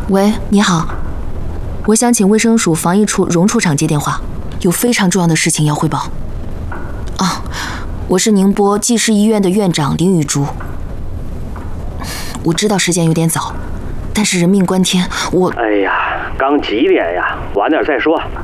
喂，你好，我想请卫生署防疫处荣处长接电话，有非常重要的事情要汇报。啊，我是宁波济世医院的院长林雨竹。我知道时间有点早，但是人命关天，我…… 哎呀，刚几点呀？晚点再说。